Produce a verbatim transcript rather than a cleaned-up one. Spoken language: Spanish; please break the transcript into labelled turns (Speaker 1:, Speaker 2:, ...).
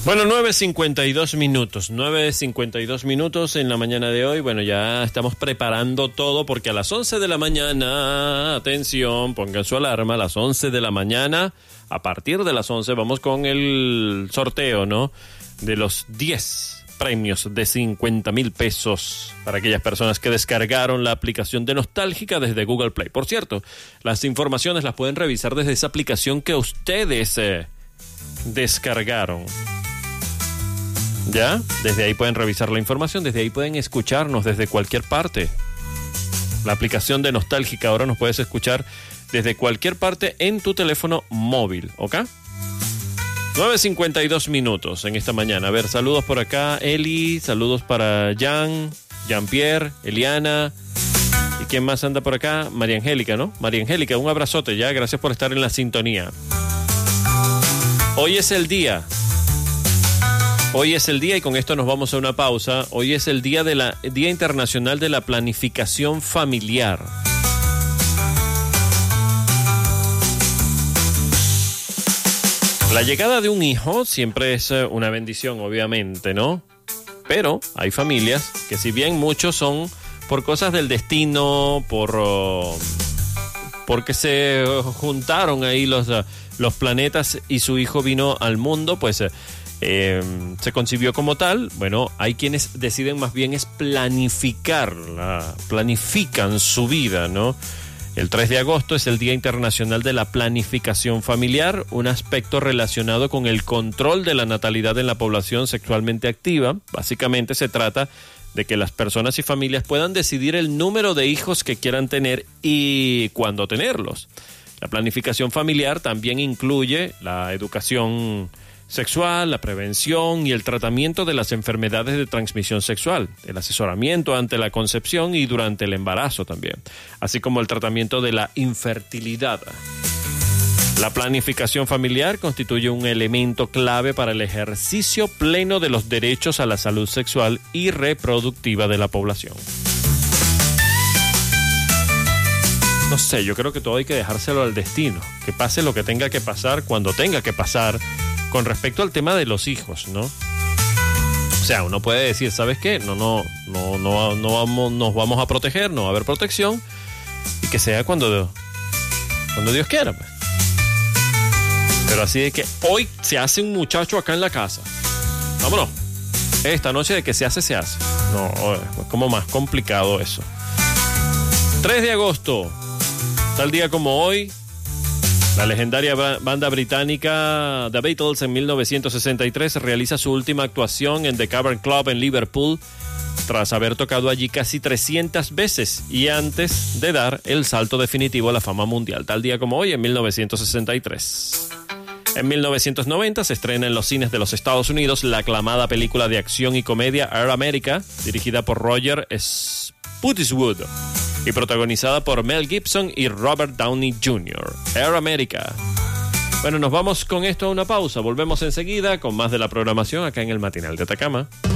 Speaker 1: Bueno, nueve cincuenta y dos minutos, nueve cincuenta y dos minutos en la mañana de hoy. Bueno, ya estamos preparando todo porque a las once de la mañana, atención, pongan su alarma, a las once de la mañana, a partir de las once vamos con el sorteo, ¿no? De los diez premios de cincuenta mil pesos para aquellas personas que descargaron la aplicación de Nostálgica desde Google Play. Por cierto, las informaciones las pueden revisar desde esa aplicación que ustedes eh, descargaron. ¿Ya? Desde ahí pueden revisar la información, desde ahí pueden escucharnos desde cualquier parte. La aplicación de Nostálgica ahora nos puedes escuchar desde cualquier parte en tu teléfono móvil, ¿ok? nueve cincuenta y dos minutos en esta mañana. A ver, saludos por acá, Eli, saludos para Jan, Jean-Pierre, Eliana. ¿Y quién más anda por acá? María Angélica, ¿no? María Angélica, un abrazote ya, gracias por estar en la sintonía. Hoy es el día... Hoy es el día, y con esto nos vamos a una pausa. Hoy es el día de la Día Internacional de la Planificación Familiar. La llegada de un hijo siempre es una bendición, obviamente, ¿no? Pero hay familias que, si bien muchos son por cosas del destino, por uh, porque se juntaron ahí los, uh, los planetas y su hijo vino al mundo, pues... Uh, Eh, se concibió como tal. Bueno, hay quienes deciden más bien es planificar, la, planifican su vida, ¿no? El tres de agosto es el Día Internacional de la Planificación Familiar, un aspecto relacionado con el control de la natalidad en la población sexualmente activa. Básicamente se trata de que las personas y familias puedan decidir el número de hijos que quieran tener y cuándo tenerlos. La planificación familiar también incluye la educación sexual, la prevención y el tratamiento de las enfermedades de transmisión sexual, el asesoramiento ante la concepción y durante el embarazo también, así como el tratamiento de la infertilidad. La planificación familiar constituye un elemento clave para el ejercicio pleno de los derechos a la salud sexual y reproductiva de la población. No sé, yo creo que todo hay que dejárselo al destino, que pase lo que tenga que pasar cuando tenga que pasar. Con respecto al tema de los hijos, ¿no? O sea, uno puede decir, ¿sabes qué? No, no, no, no, no vamos, nos vamos a proteger, no va a haber protección, y que sea cuando, cuando Dios quiera, pues. Pero así de que hoy se hace un muchacho acá en la casa. Vámonos. Esta noche de que se hace, se hace. No, es como más complicado eso. tres de agosto, tal día como hoy, la legendaria banda británica The Beatles en mil novecientos sesenta y tres realiza su última actuación en The Cavern Club en Liverpool tras haber tocado allí casi trescientas veces y antes de dar el salto definitivo a la fama mundial, tal día como hoy en mil novecientos sesenta y tres. En mil novecientos noventa se estrena en los cines de los Estados Unidos la aclamada película de acción y comedia Air America, dirigida por Roger Spottiswoode y protagonizada por Mel Gibson y Robert Downey junior Air America. Bueno, nos vamos con esto a una pausa. Volvemos enseguida con más de la programación acá en el Matinal de Atacama.